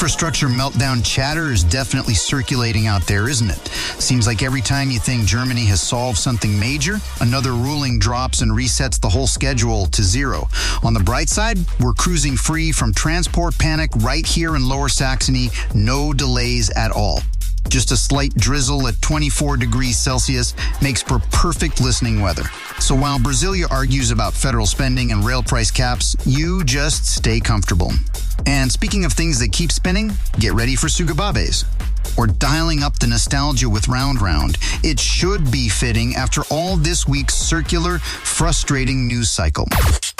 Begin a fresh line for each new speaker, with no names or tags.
Infrastructure meltdown chatter is definitely circulating out there, isn't it? Seems like every time you think Germany has solved something major, another ruling drops and resets the whole schedule to zero. On the bright side, we're cruising free from transport panic right here in Lower Saxony, no delays at all. Just a slight drizzle at 24 degrees Celsius makes for perfect listening weather. So while Brasilia argues about federal spending and rail price caps, you just stay comfortable. And speaking of things that keep spinning, get ready for Sugababes. Or dialing up the nostalgia with Round Round. It should be fitting after all this week's circular, frustrating news cycle.